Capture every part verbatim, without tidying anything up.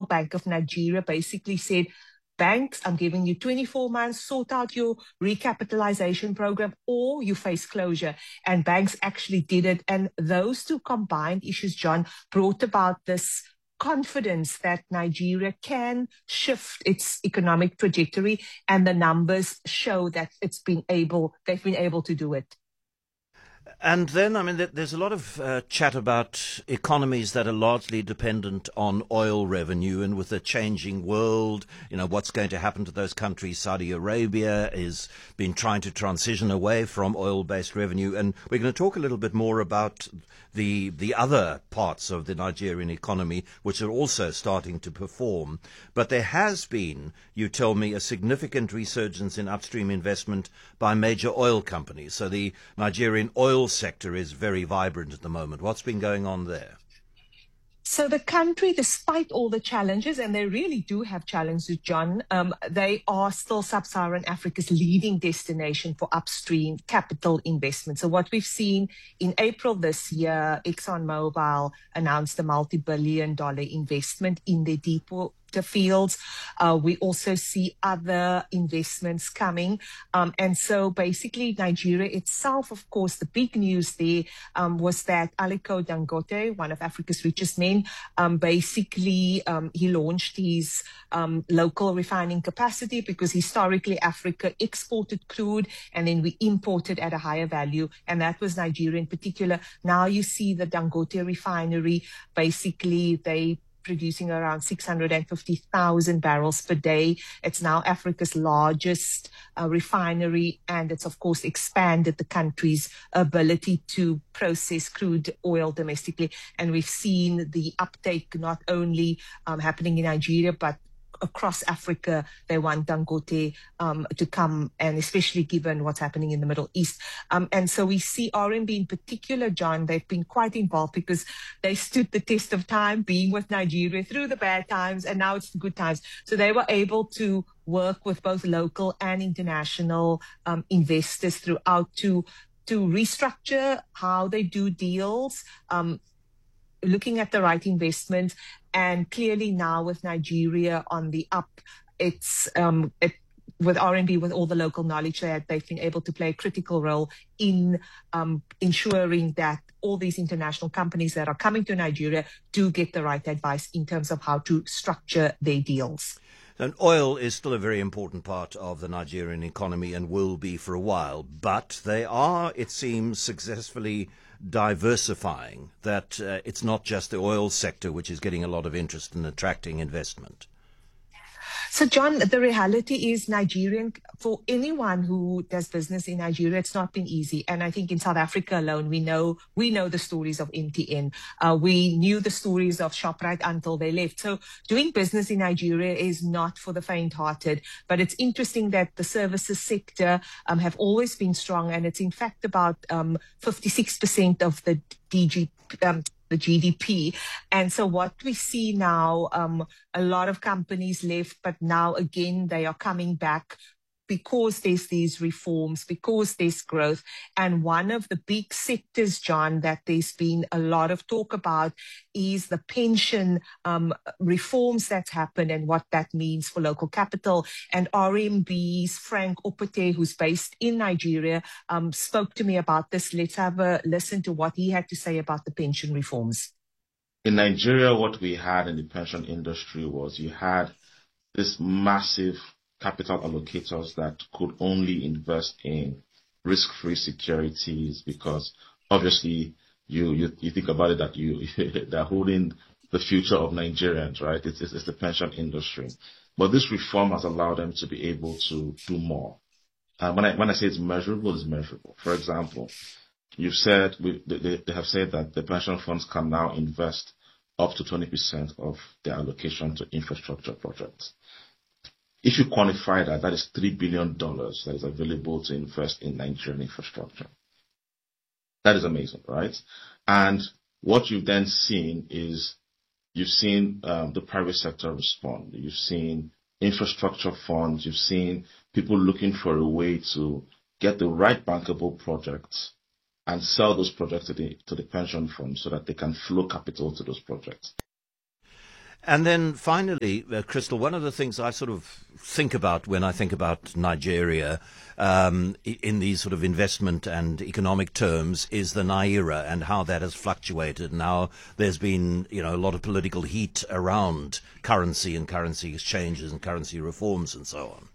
Bank of Nigeria basically said, banks, I'm giving you twenty-four months, sort out your recapitalization program or you face closure. And banks actually did it. And those two combined issues, John, brought about this confidence that Nigeria can shift its economic trajectory. And the numbers show that it's been able, they've been able to do it. And then, I mean, there's a lot of uh, chat about economies that are largely dependent on oil revenue, and with a changing world, you know, what's going to happen to those countries? Saudi Arabia has been trying to transition away from oil-based revenue, and we're going to talk a little bit more about the the other parts of the Nigerian economy, which are also starting to perform. But there has been, you tell me, a significant resurgence in upstream investment by major oil companies. So the Nigerian oil sector is very vibrant at the moment. What's been going on there? So the country, despite all the challenges, and they really do have challenges, John, um, they are still sub-Saharan Africa's leading destination for upstream capital investment. So what we've seen in April this year, ExxonMobil announced a multi-billion dollar investment in their deepwater fields. Uh, we also see other investments coming. Um, and so basically Nigeria itself, of course, the big news there um, was that Aliko Dangote, one of Africa's richest men, um, basically um, he launched his um, local refining capacity, because historically Africa exported crude and then we imported at a higher value. And that was Nigeria in particular. Now you see the Dangote refinery, basically they producing around six hundred fifty thousand barrels per day. It's now Africa's largest uh, refinery, and it's, of course, expanded the country's ability to process crude oil domestically. And we've seen the uptake not only um, happening in Nigeria, but across Africa. They want Dangote um, to come, and especially given what's happening in the Middle East. Um, and so we see R M B in particular, John, they've been quite involved because they stood the test of time being with Nigeria through the bad times, and now it's the good times. So they were able to work with both local and international um, investors throughout to to restructure how they do deals, um, looking at the right investment. And clearly now with Nigeria on the up, it's um, it, with R M B, with all the local knowledge that they've been able to play a critical role in um, ensuring that all these international companies that are coming to Nigeria do get the right advice in terms of how to structure their deals. And oil is still a very important part of the Nigerian economy and will be for a while, but they are, it seems, successfully diversifying, that uh, it's not just the oil sector which is getting a lot of interest in attracting investment. So, John, the reality is Nigerian, for anyone who does business in Nigeria, it's not been easy. And I think in South Africa alone, we know we know the stories of M T N. Uh, we knew the stories of ShopRite until they left. So doing business in Nigeria is not for the faint-hearted. But it's interesting that the services sector um, have always been strong. And it's in fact about um, fifty-six percent of the D G P. Um, the G D P. And so what we see now, um, a lot of companies left, but now again, they are coming back because there's these reforms, because there's growth. And one of the big sectors, John, that there's been a lot of talk about is the pension um, reforms that's happened and what that means for local capital. And R M B's Frank Opote, who's based in Nigeria, um, spoke to me about this. Let's have a listen to what he had to say about the pension reforms. In Nigeria, what we had in the pension industry was you had this massive capital allocators that could only invest in risk-free securities, because obviously you, you, you think about it that you they're holding the future of Nigerians, right? It's, it's, it's the pension industry. But this reform has allowed them to be able to do more. Uh, when I when I say it's measurable, it's measurable. For example, you've said we, they, they have said that the pension funds can now invest up to twenty percent of their allocation to infrastructure projects. If you quantify that, that is three billion dollars that is available to invest in Nigerian infrastructure. That is amazing, right? And what you've then seen is you've seen um, the private sector respond. You've seen infrastructure funds. You've seen people looking for a way to get the right bankable projects and sell those projects to the, to the pension funds so that they can flow capital to those projects. And then finally, uh, Crystal, one of the things I sort of think about when I think about Nigeria um, in these sort of investment and economic terms is the Naira and how that has fluctuated. Now, there's been, you know, a lot of political heat around currency and currency exchanges and currency reforms and so on.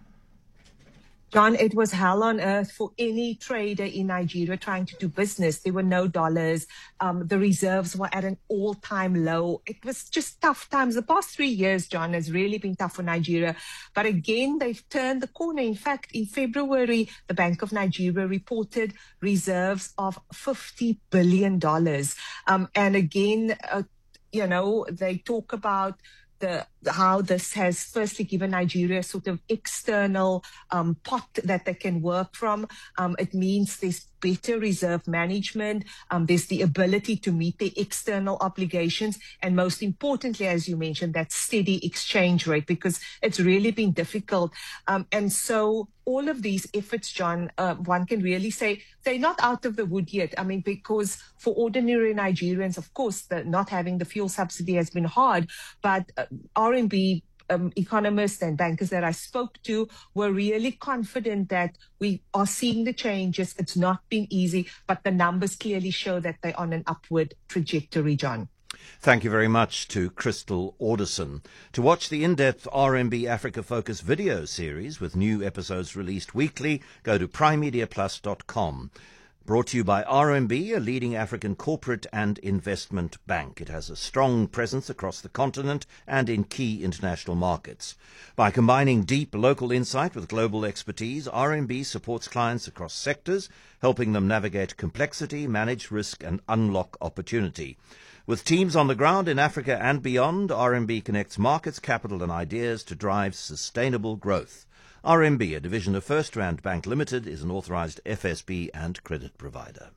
John, it was hell on earth for any trader in Nigeria trying to do business. There were no dollars. Um, the reserves were at an all-time low. It was just tough times. The past three years, John, has really been tough for Nigeria. But again, they've turned the corner. In fact, in February, the Bank of Nigeria reported reserves of fifty billion dollars. Um, and again, uh, you know, they talk about The, how this has firstly given Nigeria sort of external um, pot that they can work from. Um, it means there's better reserve management. Um, there's the ability to meet the external obligations. And most importantly, as you mentioned, that steady exchange rate, because it's really been difficult. Um, and so all of these efforts, John, uh, one can really say they're not out of the wood yet. I mean, because for ordinary Nigerians, of course, the, not having the fuel subsidy has been hard, but uh, R M B Um, economists and bankers that I spoke to were really confident that we are seeing the changes. It's not been easy, but the numbers clearly show that they're on an upward trajectory, John. Thank you very much to Crystal Alderson. To watch the in-depth R M B Africa Focus video series with new episodes released weekly, go to prime media plus dot com. Brought to you by R M B, a leading African corporate and investment bank. It has a strong presence across the continent and in key international markets. By combining deep local insight with global expertise, R M B supports clients across sectors, helping them navigate complexity, manage risk, and unlock opportunity. With teams on the ground in Africa and beyond, R M B connects markets, capital, and ideas to drive sustainable growth. R M B, a division of First Rand Bank Limited, is an authorized F S B and credit provider.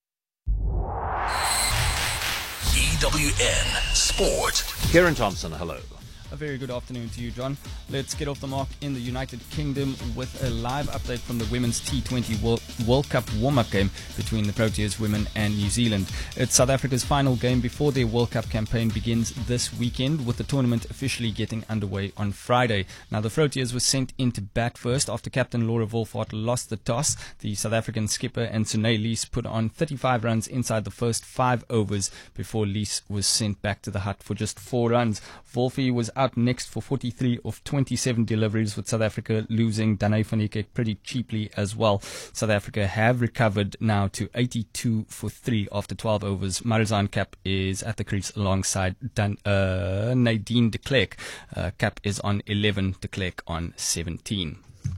E W N Sport. Kieran Thompson, hello. A very good afternoon to you, John. Let's get off the mark in the United Kingdom with a live update from the Women's T twenty World, World Cup warm-up game between the Proteas women and New Zealand. It's South Africa's final game before their World Cup campaign begins this weekend, with the tournament officially getting underway on Friday. Now, the Proteas were sent in to bat first after captain Laura Wolfhard lost the toss. The South African skipper and Sunay Lees put on thirty-five runs inside the first five overs before Lees was sent back to the hut for just four runs. Wolfie was out next for forty-three of twenty-seven deliveries, with South Africa losing Danae van Niekerk pretty cheaply as well. South Africa have recovered now to eighty-two for three after twelve overs. Marizanne Kapp is at the crease alongside Dan, uh, Nadine de Klerk. Uh, Kapp is on eleven, de Klerk on seventeen.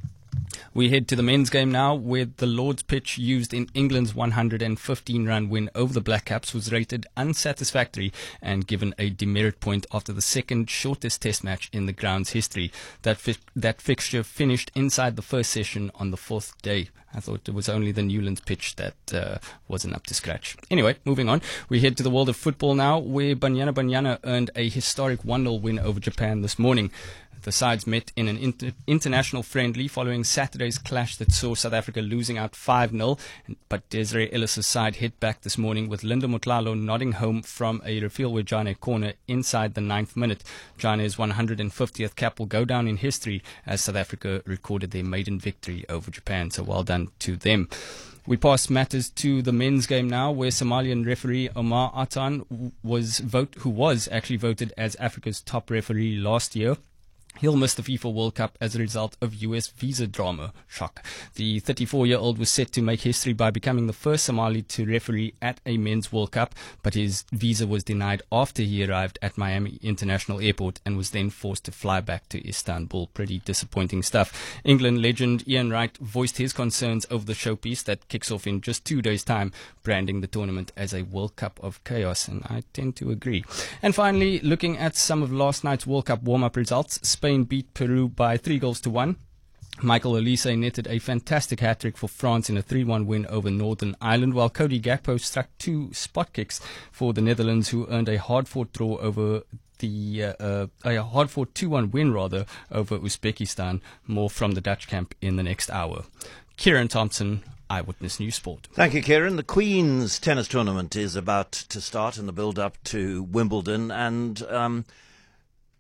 We head to the men's game now, where the Lord's pitch used in England's one hundred fifteen run win over the Black Caps was rated unsatisfactory and given a demerit point after the second shortest test match in the ground's history. That fi- that fixture finished inside the first session on the fourth day. I thought it was only the Newlands pitch that uh, wasn't up to scratch. Anyway, moving on. We head to the world of football now, where Banyana Banyana earned a historic one nil win over Japan this morning. The sides met in an inter- international friendly following Saturday's clash that saw South Africa losing out five nil. But Desiree Ellis' side hit back this morning, with Linda Motlalo nodding home from a Rafielwe Jane corner inside the ninth minute. Jane's one hundred fiftieth cap will go down in history as South Africa recorded their maiden victory over Japan. So well done to them. We pass matters to the men's game now, where Somalian referee Omar Atan was vote, who was actually voted as Africa's top referee last year. He'll miss the FIFA World Cup as a result of U S visa drama. Shock. The thirty-four-year-old was set to make history by becoming the first Somali to referee at a men's World Cup, but his visa was denied after he arrived at Miami International Airport and was then forced to fly back to Istanbul. Pretty disappointing stuff. England legend Ian Wright voiced his concerns over the showpiece that kicks off in just two days' time, branding the tournament as a World Cup of chaos, and I tend to agree. And finally, looking at some of last night's World Cup warm-up results, Spain beat Peru by three goals to one. Michael Olise netted a fantastic hat-trick for France in a three one win over Northern Ireland, while Cody Gakpo struck two spot kicks for the Netherlands, who earned a hard-fought draw over the uh, uh, a hard-fought two one win rather over Uzbekistan. More from the Dutch camp in the next hour. Kieran Thompson, Eyewitness News Sport. Thank you, Kieran. The Queen's tennis tournament is about to start in the build-up to Wimbledon, and um,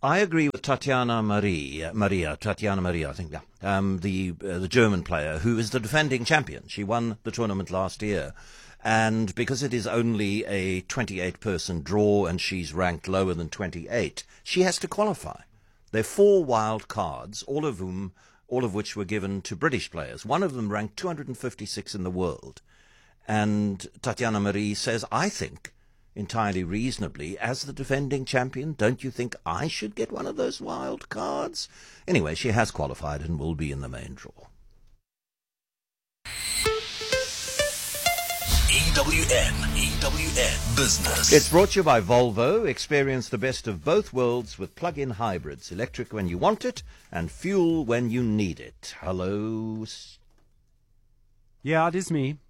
I agree with Tatiana Marie, Maria, Tatiana Maria, I think, yeah, um, the uh, the German player who is the defending champion. She won the tournament last year. And because it is only a twenty-eight person draw and she's ranked lower than twenty-eight, she has to qualify. There are four wild cards, all of whom, all of which were given to British players. One of them ranked two hundred fifty-six in the world. And Tatiana Marie says, I think, entirely reasonably, as the defending champion, don't you think I should get one of those wild cards? Anyway, she has qualified and will be in the main draw. E W N, E W N Business. It's brought to you by Volvo. Experience the best of both worlds with plug-in hybrids. Electric when you want it and fuel when you need it. Hello? Yeah, it is me.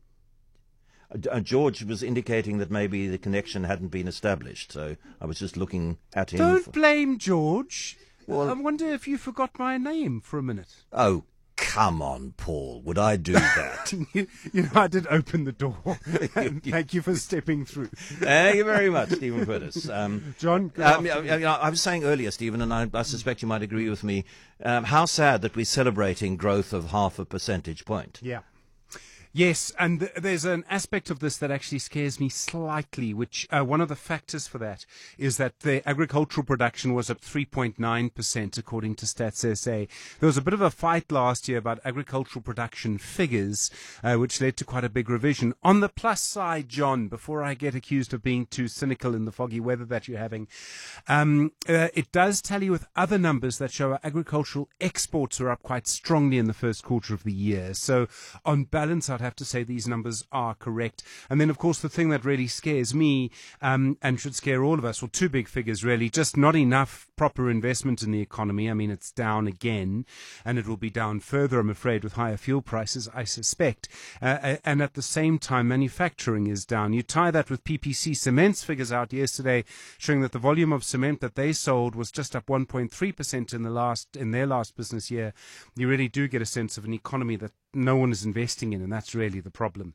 Uh, George was indicating that maybe the connection hadn't been established, so I was just looking at him. Don't for... blame George. Well, I wonder if you forgot my name for a minute. Oh, come on, Paul. Would I do that? you, you know, I did open the door. And thank you for stepping through. Thank you very much, Stephen Curtis. Um, John, good um, you know, I was saying earlier, Stephen, and I, I suspect you might agree with me, um, how sad that we're celebrating growth of half a percentage point. Yeah. Yes, and th- there's an aspect of this that actually scares me slightly, which uh, one of the factors for that is that the agricultural production was up three point nine percent, according to Stats S A. There was a bit of a fight last year about agricultural production figures, uh, which led to quite a big revision. On the plus side, John, before I get accused of being too cynical in the foggy weather that you're having, um, uh, it does tally with other numbers that show our agricultural exports are up quite strongly in the first quarter of the year. So on balance, I'd have to say these numbers are correct. And then, of course, the thing that really scares me um, and should scare all of us, well, two big figures really, just not enough proper investment in the economy. I mean, it's down again, and it will be down further, I'm afraid, with higher fuel prices, I suspect. Uh, and at the same time, manufacturing is down. You tie that with P P C Cement's figures out yesterday, showing that the volume of cement that they sold was just up one point three percent in the last in their last business year. You really do get a sense of an economy that no one is investing in, and that's really the problem.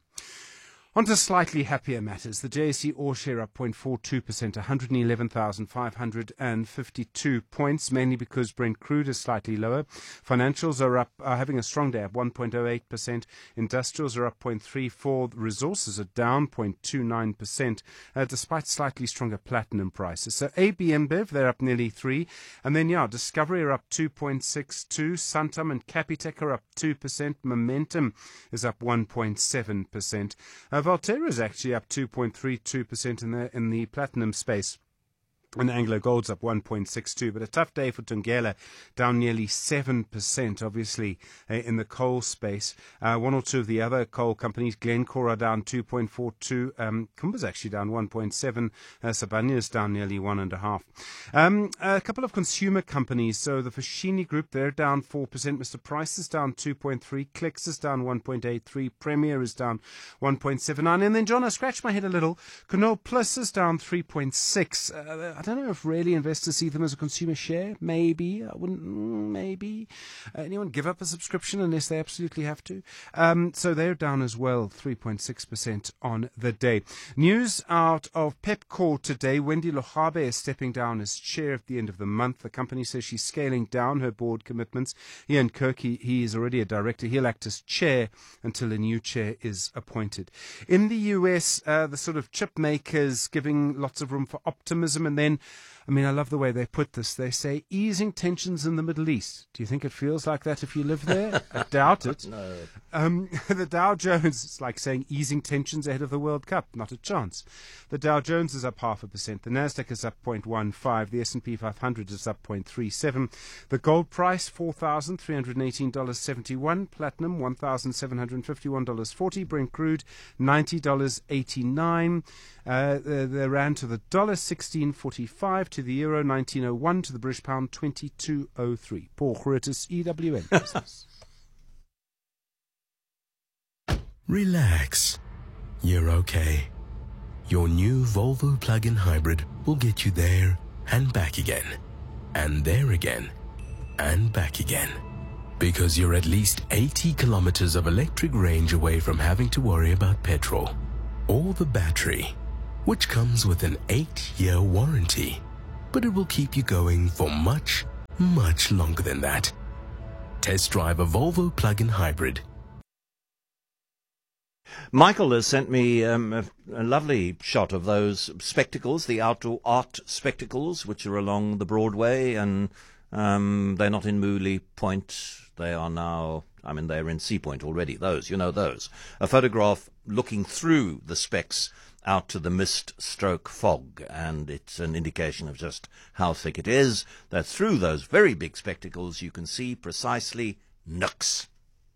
On to slightly happier matters. The J S E All Share up zero point four two percent, one hundred eleven thousand five hundred fifty-two points, mainly because Brent crude is slightly lower. Financials are up, are having a strong day, up one point zero eight percent. Industrials are up zero point three four. Resources are down zero point two nine percent, uh, despite slightly stronger platinum prices. So A B InBev, they're up nearly three. And then, yeah, Discovery are up two point six two. Santam and Capitec are up two percent. Momentum is up one point seven percent. Uh, Valterra is actually up two point three two percent in the in the platinum space. And Anglo Gold's up one point six two, but a tough day for Thungela, down nearly seven percent, obviously, uh, in the coal space. Uh, one or two of the other coal companies, Glencore are down two point four two, um, Kumba's actually down one point seven, uh, Sabanya's down nearly one point five. Um, a couple of consumer companies, so the Foschini Group, they're down four percent, Mister Price is down two point three, Clicks is down one point eight three, Premier is down one point seven nine, and then, John, I scratched my head a little, Connaught Plus is down three point six. Uh, I don't know if really investors see them as a consumer share. Maybe. I wouldn't. Maybe. Uh, anyone give up a subscription unless they absolutely have to? Um, so they're down as well, three point six percent on the day. News out of Pepkor today. Wendy Lochabe is stepping down as chair at the end of the month. The company says she's scaling down her board commitments. Ian Kirk, he, he is already a director. He'll act as chair until a new chair is appointed. In the U S, uh, the sort of chip makers giving lots of room for optimism, and then I mean, I love the way they put this. They say, easing tensions in the Middle East. Do you think it feels like that if you live there? I doubt it. No. Um, the Dow Jones, it's like saying easing tensions ahead of the World Cup. Not a chance. The Dow Jones is up half a percent. The Nasdaq is up zero point one five. The S and P five hundred is up zero point three seven. The gold price, four thousand three hundred eighteen dollars and seventy-one dollars. Platinum, one thousand seven hundred fifty-one dollars and forty cents. Brent crude, ninety dollars and eighty-nine cents. Uh, the, the rand to the dollar, sixteen forty-five. To the euro, nineteen oh one. To the British pound, twenty-two oh three. Paul Grootes, E W N Business. Relax. You're okay. Your new Volvo plug-in hybrid will get you there and back again. And there again. And back again. Because you're at least eighty kilometers of electric range away from having to worry about petrol. Or the battery, which comes with an eight-year warranty. but it will keep you going for much, much longer than that. Test drive a Volvo plug-in hybrid. Michael has sent me um, a, a lovely shot of those spectacles, the outdoor art spectacles, which are along the Broadway, and um, they're not in Mooley Point. They are now, I mean, they're in Sea Point already, those, you know those. A photograph looking through the specs out to the mist stroke fog, and it's an indication of just how thick it is, that through those very big spectacles you can see precisely nooks.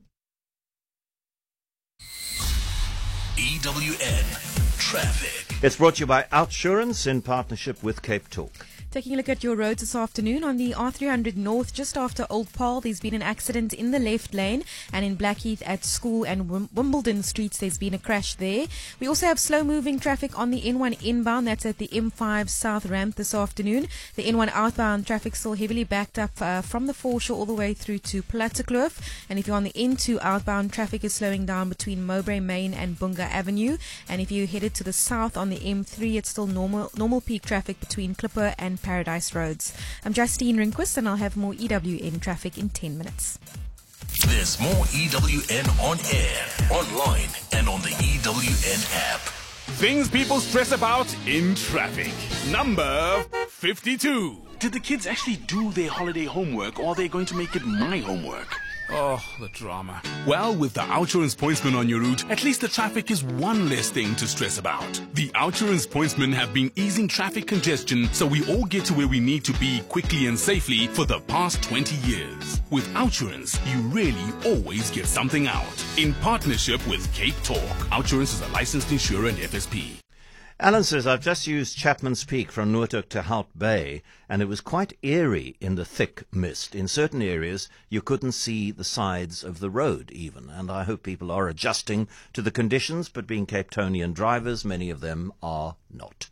E W N Traffic. It's brought to you by Outsurance in partnership with Cape Talk. Taking a look at your roads this afternoon on the R three hundred North, just after Old Paul, there's been an accident in the left lane, and in Blackheath at School and Wim- Wimbledon Streets, there's been a crash there. We also have slow-moving traffic on the N one inbound, that's at the M five South Ramp this afternoon. The N one outbound traffic still heavily backed up uh, from the foreshore all the way through to Plattekloof, and if you're on the N two outbound, traffic is slowing down between Mowbray Main and Bunga Avenue, and if you headed to the south on the M three, it's still normal normal peak traffic between Clipper and Paradise Roads. I'm Justine Rinquist, and I'll have more E W N traffic in ten minutes. There's more E W N on air, online, and on the E W N app. Things people stress about in traffic. Number fifty-two. Did the kids actually do their holiday homework, or are they going to make it my homework? Oh, the drama. Well, with the Outsurance Pointsman on your route, at least the traffic is one less thing to stress about. The Outsurance Pointsmen have been easing traffic congestion so we all get to where we need to be quickly and safely for the past twenty years. With Outsurance, you really always get something out. In partnership with Cape Talk. Outsurance is a licensed insurer and F S P. Alan says, I've just used Chapman's Peak from Noordhoek to Hout Bay, and it was quite eerie in the thick mist. In certain areas, you couldn't see the sides of the road even, and I hope people are adjusting to the conditions, but being Cape Townian drivers, many of them are not.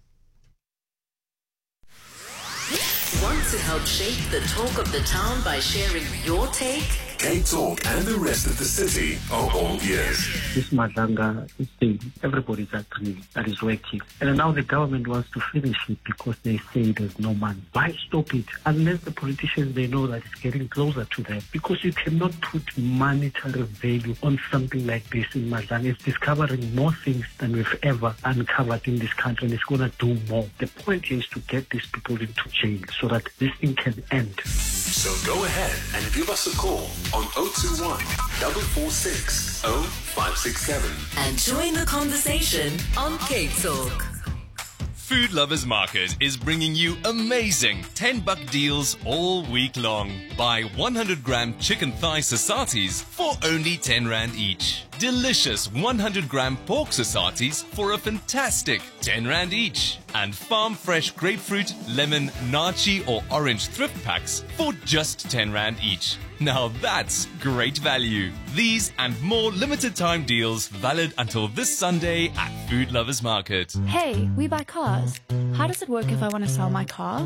Want to help shape the talk of the town by sharing your take? Cape Talk and the rest of the city are all ears. This Madlanga thing, everybody's agreeing that is working. And now the government wants to finish it because they say there's no money. Why stop it? Unless the politicians, they know that it's getting closer to them. Because you cannot put monetary value on something like this in Madlanga. It's discovering more things than we've ever uncovered in this country, and it's going to do more. The point here is to get these people into jail so that this thing can end. So go ahead and give us a call on zero two one, four four six, zero five six seven. And join the conversation on Cape Talk. Food Lovers Market is bringing you amazing ten buck deals all week long. Buy one hundred gram chicken thigh sasatis for only ten rand each. Delicious one hundred gram pork sasatis for a fantastic ten rand each. And farm fresh grapefruit, lemon, nachi or orange thrift packs for just ten rand each. Now that's great value. These and more limited time deals valid until this Sunday at Food Lovers Market. Hey, we buy cars. How does it work if I want to sell my car?